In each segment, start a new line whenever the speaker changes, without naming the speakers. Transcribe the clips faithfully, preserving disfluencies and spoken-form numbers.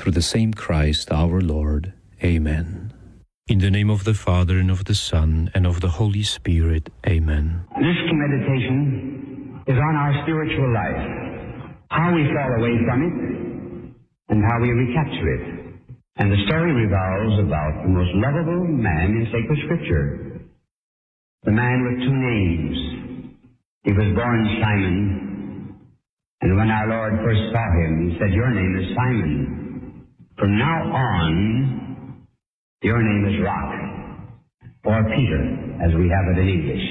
through the same Christ our Lord. Amen. In the name of the Father, and of the Son, and of the Holy Spirit. Amen.
This meditation is on our spiritual life, how we fall away from it, and how we recapture it. And the story revolves about the most lovable man in sacred Scripture, the man with two names. He was born Simon, and when our Lord first saw him, he said, "Your name is Simon. From now on, your name is Rock," or Peter, as we have it in English.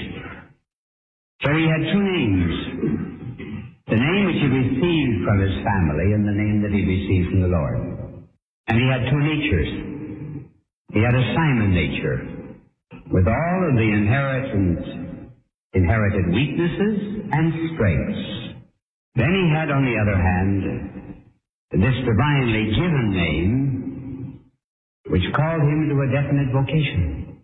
So he had two names. The name which he received from his family and the name that he received from the Lord. And he had two natures. He had a Simon nature, with all of the inheritance, inherited weaknesses and strengths. Then he had, on the other hand, this divinely given name, which called him to a definite vocation.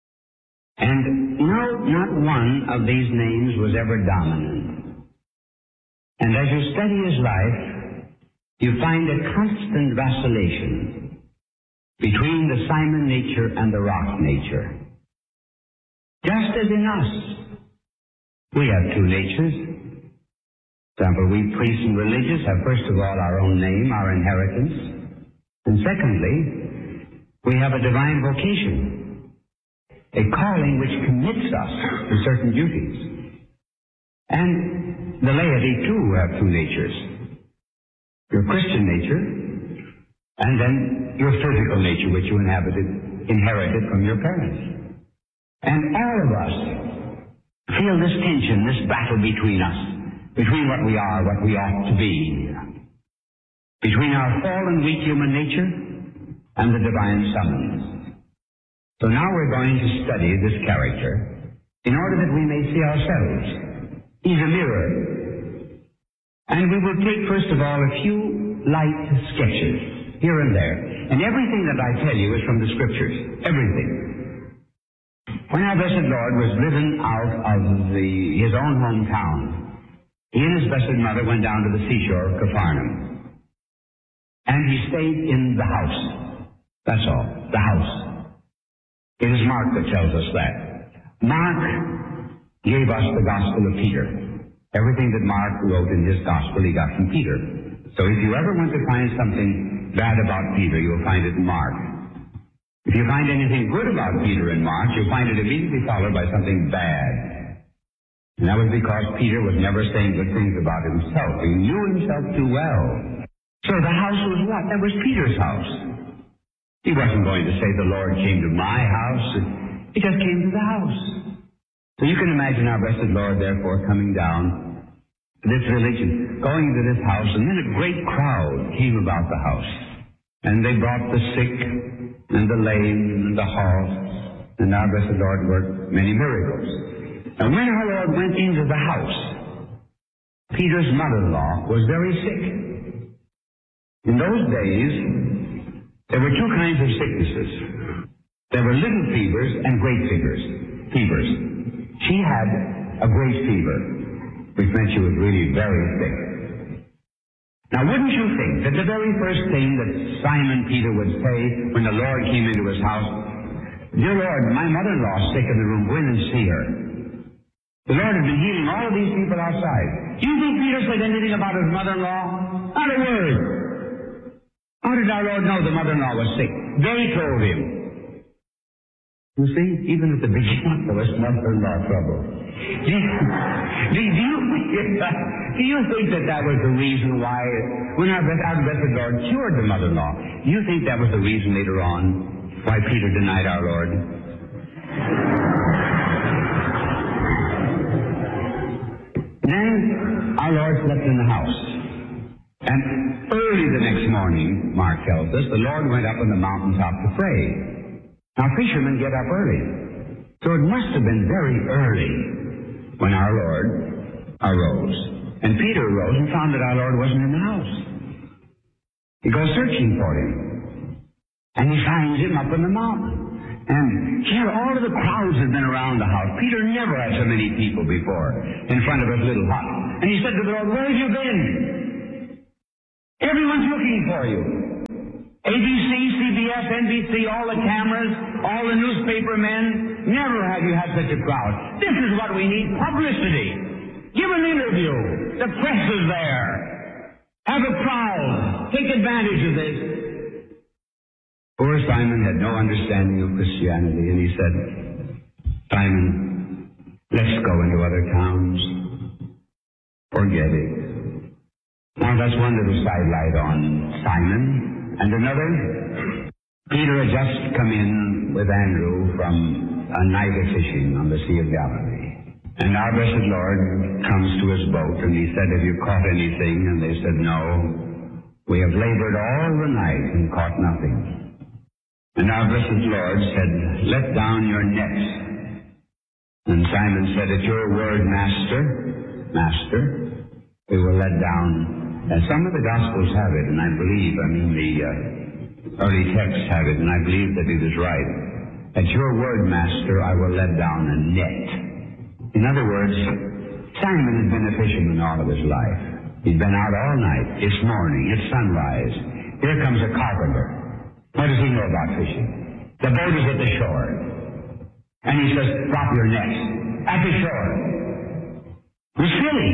And no, not one of these names was ever dominant. And as you study his life, you find a constant vacillation between the Simon nature and the Rock nature. Just as in us, we have two natures. For example, we priests and religious have first of all our own name, our inheritance. And secondly, we have a divine vocation, a calling which commits us to certain duties. And the laity, too, have two natures. Your Christian nature, and then your physical nature, which you inhabited, inherited from your parents. And all of us feel this tension, this battle between us, between what we are, what we ought to be, between our fallen, weak human nature and the divine summons. So now we're going to study this character in order that we may see ourselves. He's a mirror. And we will take, first of all, a few light sketches here and there. And everything that I tell you is from the Scriptures. Everything. When our blessed Lord was driven out of the, his own hometown, he and his blessed mother went down to the seashore of Capharnaum. And he stayed in the house. That's all. The house. It is Mark that tells us that. Mark gave us the Gospel of Peter. Everything that Mark wrote in his Gospel he got from Peter. So if you ever want to find something bad about Peter, you'll find it in Mark. If you find anything good about Peter in Mark, you'll find it immediately followed by something bad. And that was because Peter was never saying good things about himself. He knew himself too well. So the house was what? That was Peter's house. He wasn't going to say, "The Lord came to my house." He just came to the house. So you can imagine our blessed Lord, therefore, coming down to this village and going into this house, and then a great crowd came about the house. And they brought the sick and the lame and the halt, and our blessed Lord worked many miracles. And when our Lord went into the house, Peter's mother-in-law was very sick. In those days, there were two kinds of sicknesses. There were little fevers and great fevers. Fevers. She had a great fever, which meant she was really very sick. Now, wouldn't you think that the very first thing that Simon Peter would say when the Lord came into his house, "Dear Lord, my mother-in-law is sick in the room. Go in and see her." The Lord had been healing all of these people outside. Do you think Peter said anything about his mother-in-law? Not a word. How did our Lord know the mother-in-law was sick? They told him. You see, even at the beginning there was mother-in-law trouble. Do you, do, you, do you think that that was the reason why, when our, our blessed Lord cured the mother-in-law, do you think that was the reason later on why Peter denied our Lord? Then our Lord slept in the house. And early the next morning, Mark tells us, the Lord went up on the mountaintop to pray. Now, fishermen get up early. So it must have been very early when our Lord arose. And Peter arose and found that our Lord wasn't in the house. He goes searching for him. And he finds him up on the mountain. And here all of the crowds had been around the house. Peter never had so many people before in front of his little hut. And he said to the Lord, "Where have you been? Everyone's looking for you." N B C, all the cameras, all the newspaper men. Never have you had such a crowd. This is what we need, publicity. Give an interview. The press is there. Have a crowd. Take advantage of this. Poor Simon had no understanding of Christianity, and he said, Simon, let's go into other towns. Forget it. Now that's one little sidelight on Simon. And another, Peter had just come in with Andrew from a night of fishing on the Sea of Galilee. And our blessed Lord comes to his boat, and he said, have you caught anything? And they said, no. We have labored all the night and caught nothing. And our blessed Lord said, let down your nets. And Simon said, at your word, Master, Master, we will let down. And some of the Gospels have it, and I believe, I mean the uh, early texts have it, and I believe that it is right. At your word, Master, I will let down a net. In other words, Simon had been a fisherman all of his life. He'd been out all night. It's morning. It's sunrise. Here comes a carpenter. What does he know about fishing? The boat is at the shore. And he says, drop your nets. At the shore. It was silly.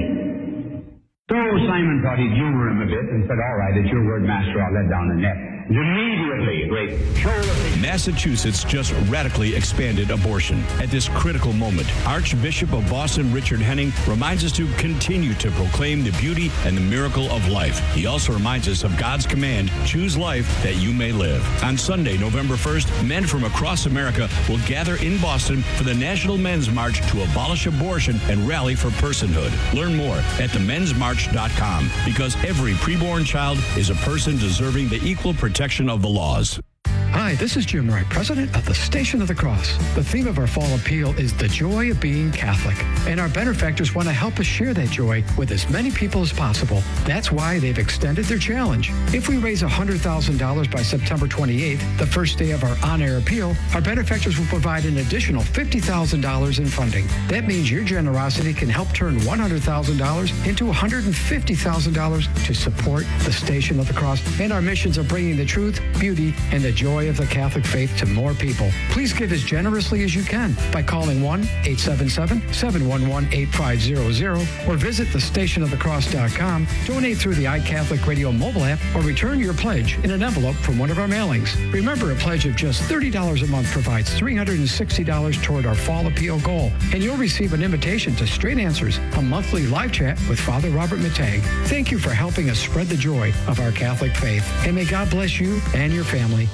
So Simon thought he'd humor him a bit and said, all right, at your word, Master, I'll let down the net. And immediately, great show of
Massachusetts just radically expanded abortion. At this critical moment, Archbishop of Boston Richard Henning reminds us to continue to proclaim the beauty and the miracle of life. He also reminds us of God's command, choose life that you may live. On Sunday, November first, men from across America will gather in Boston for the National Men's March to abolish abortion and rally for personhood. Learn more at the men's march dot com, because every preborn child is a person deserving the equal protection of the laws.
Hi, this is Jim Wright, president of the Station of the Cross. The theme of our fall appeal is the joy of being Catholic, and our benefactors want to help us share that joy with as many people as possible. That's why they've extended their challenge. If we raise one hundred thousand dollars by September twenty-eighth, the first day of our on-air appeal, our benefactors will provide an additional fifty thousand dollars in funding. That means your generosity can help turn one hundred thousand dollars into one hundred fifty thousand dollars to support the Station of the Cross and our missions of bringing the truth, beauty, and the joy of the Catholic faith to more people. Please give as generously as you can by calling one eight seven seven, seven one one, eight five zero zero or visit the station of the cross dot com, donate through the iCatholic Radio mobile app, or return your pledge in an envelope from one of our mailings. Remember, a pledge of just thirty dollars a month provides three hundred sixty dollars toward our fall appeal goal, and you'll receive an invitation to Straight Answers, a monthly live chat with Father Robert Matag. Thank you for helping us spread the joy of our Catholic faith, and may God bless you and your family.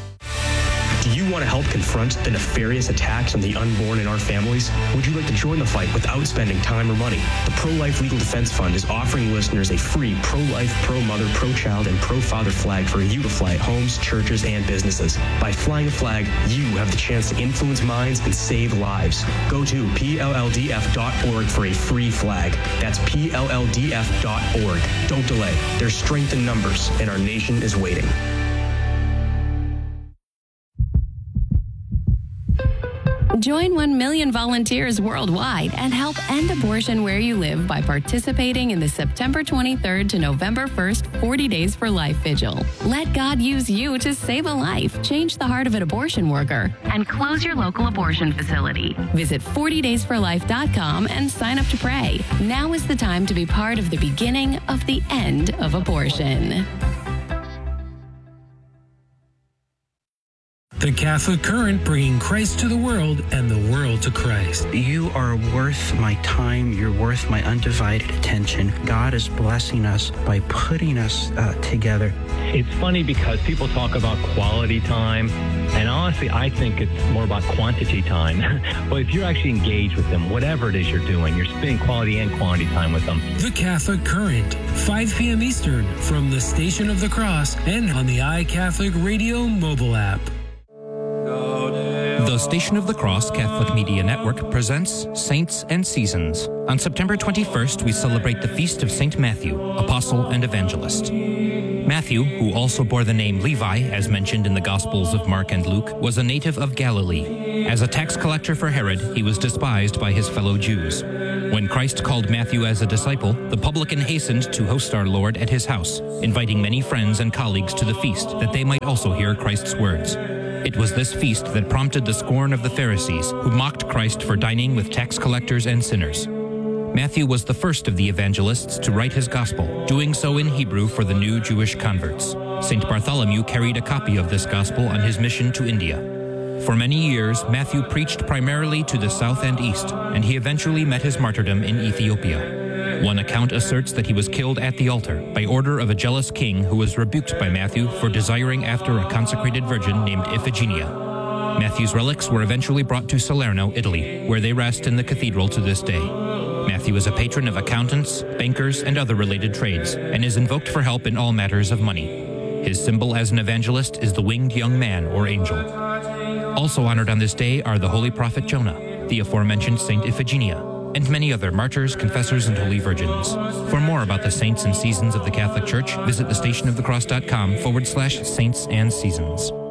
Do you want to help confront the nefarious attacks on the unborn in our families? Would you like to join the fight without spending time or money? The Pro-Life Legal Defense Fund is offering listeners a free pro-life, pro-mother, pro-child, and pro-father flag for you to fly at homes, churches, and businesses. By flying a flag, you have the chance to influence minds and save lives. Go to P L L D F dot org for a free flag. That's P L L D F dot org. Don't delay. There's strength in numbers, and our nation is waiting.
Join one million volunteers worldwide and help end abortion where you live by participating in the September twenty-third to November first forty Days for Life Vigil. Let God use you to save a life, change the heart of an abortion worker, and close your local abortion facility. Visit forty days for life dot com and sign up to pray. Now is the time to be part of the beginning of the end of abortion.
The Catholic Current, bringing Christ to the world and the world to Christ.
You are worth my time. You're worth my undivided attention. God is blessing us by putting us uh, together.
It's funny because people talk about quality time, and honestly, I think it's more about quantity time. But if you're actually engaged with them, whatever it is you're doing, you're spending quality and quantity time with them.
The Catholic Current, five p.m. Eastern, from the Station of the Cross and on the iCatholic Radio mobile app.
The Station of the Cross Catholic Media Network presents Saints and Seasons. On September twenty-first, we celebrate the feast of Saint Matthew, Apostle and Evangelist. Matthew, who also bore the name Levi, as mentioned in the Gospels of Mark and Luke, was a native of Galilee. As a tax collector for Herod, he was despised by his fellow Jews. When Christ called Matthew as a disciple, the publican hastened to host our Lord at his house, inviting many friends and colleagues to the feast that they might also hear Christ's words. It was this feast that prompted the scorn of the Pharisees, who mocked Christ for dining with tax collectors and sinners. Matthew was the first of the evangelists to write his gospel, doing so in Hebrew for the new Jewish converts. Saint Bartholomew carried a copy of this gospel on his mission to India. For many years, Matthew preached primarily to the south and east, and he eventually met his martyrdom in Ethiopia. One account asserts that he was killed at the altar by order of a jealous king who was rebuked by Matthew for desiring after a consecrated virgin named Iphigenia. Matthew's relics were eventually brought to Salerno, Italy, where they rest in the cathedral to this day. Matthew is a patron of accountants, bankers, and other related trades, and is invoked for help in all matters of money. His symbol as an evangelist is the winged young man or angel. Also honored on this day are the holy prophet Jonah, the aforementioned Saint Iphigenia, and many other martyrs, confessors, and holy virgins. For more about the saints and seasons of the Catholic Church, visit thestationofthecross.com forward slash saints and seasons.